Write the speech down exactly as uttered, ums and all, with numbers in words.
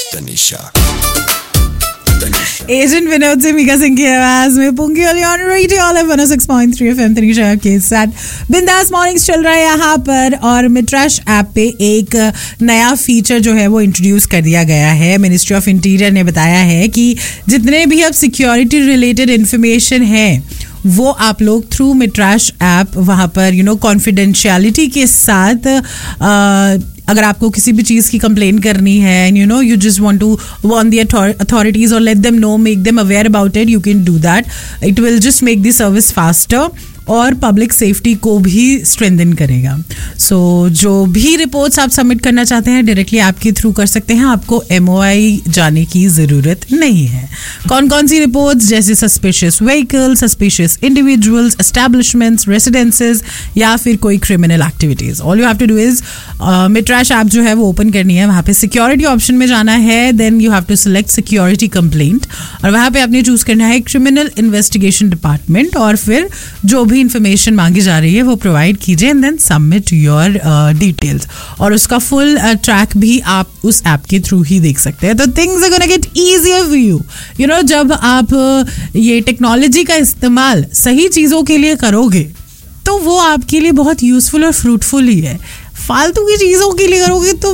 Tanisha agent Vinod से मीका सिंह की आवाज में पुंगी on radio all one O six point three FM Tanisha के साथ बिंदास मॉर्निंग्स चल रहा है यहाँ पर। और मिट्राश ऐप पे एक नया फीचर जो है वो इंट्रोड्यूस कर दिया गया है। मिनिस्ट्री ऑफ इंटीरियर ने बताया है कि जितने भी अब सिक्योरिटी रिलेटेड इंफॉर्मेशन है वो आप लोग थ्रू मिट्राश ऐप वहाँ पर यू नो कॉन्फिडेंशियलिटी के साथ uh, अगर आपको किसी भी चीज़ की कंप्लेन करनी है and you know you just want to warn the authorities और let them know, make them aware about it, you can do that. It will just make the service faster और public safety को भी strengthen करेगा. सो so, जो भी reports आप submit करना चाहते हैं डायरेक्टली ऐप के थ्रू कर सकते हैं. आपको एमओआई जाने की ज़रूरत नहीं है. कौन कौन सी रिपोर्ट्स, जैसे suspicious vehicle, suspicious individuals, establishments, रेसिडेंसेज या फिर कोई criminal activities. All you have to do is मिट्राश app जो है वो ओपन करनी है. वहाँ पे सिक्योरिटी ऑप्शन में जाना है. Then you have to select security complaint और वहाँ पे आपने चूज़ करना है क्रिमिनल इन्वेस्टिगेशन डिपार्टमेंट और फिर जो भी इंफॉर्मेशन मांगी जा रही है वो प्रोवाइड कीजिए and then submit your details. और उसका फुल ट्रैक भी आप उस ऐप के थ्रू ही देख सकते हैं. तो things are gonna get easier for you. You know जब आप uh, ये टेक्नोलॉजी का इस्तेमाल सही चीज़ों के लिए करोगे तो वो आपके लिए बहुत यूजफुल और फ्रूटफुल ही है. फालतू की चीज़ों के लिए करोगे तो